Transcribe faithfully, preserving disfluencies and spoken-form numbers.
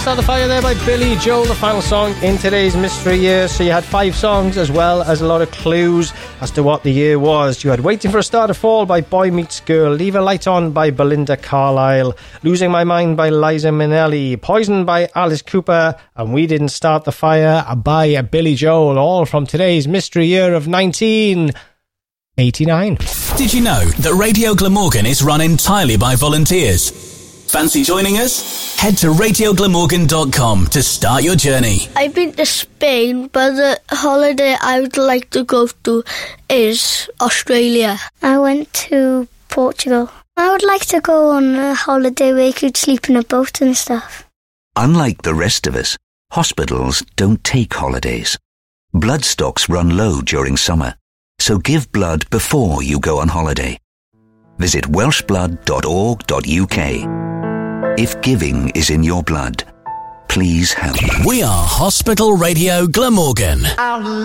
Start the Fire there by Billy Joel, the final song in today's Mystery Year. So you had five songs as well as a lot of clues as to what the year was. You had Waiting for a Star to Fall by Boy Meets Girl, Leave a Light On by Belinda Carlisle, Losing My Mind by Liza Minnelli, Poison by Alice Cooper, and We Didn't Start the Fire by Billy Joel, all from today's Mystery Year of nineteen eighty-nine. Did you know that Radio Glamorgan is run entirely by volunteers? Fancy joining us? Head to radio glamorgan dot com to start your journey. I've been to Spain, but the holiday I would like to go to is Australia. I went to Portugal. I would like to go on a holiday where you could sleep in a boat and stuff. Unlike the rest of us, hospitals don't take holidays. Blood stocks run low during summer, so give blood before you go on holiday. Visit welsh blood dot org dot U K. If giving is in your blood, please help. We are Hospital Radio Glamorgan.